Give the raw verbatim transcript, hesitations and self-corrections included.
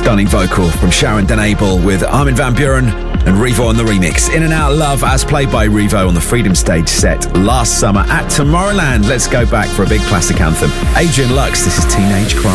Stunning vocal from Sharon Den Abel with Armin van Buuren and Revo on the remix. In and Out Love, as played by Revo on the Freedom Stage set last summer at Tomorrowland. Let's go back for a big classic anthem. Adrian Lux, this is Teenage Crime.